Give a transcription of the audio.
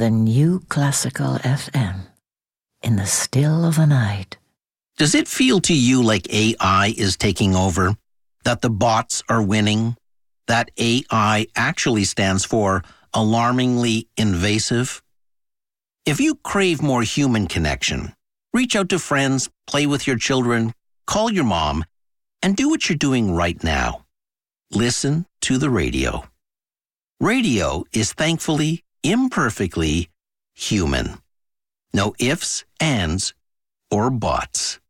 the new classical FM in the still of the night. Does it feel to you like AI is taking over? That the bots are winning? That AI actually stands for alarmingly invasive? If you crave more human connection, reach out to friends, play with your children, call your mom, and do what you're doing right now. Listen to the radio. Radio is thankfully, imperfectly human. No ifs, ands, or buts.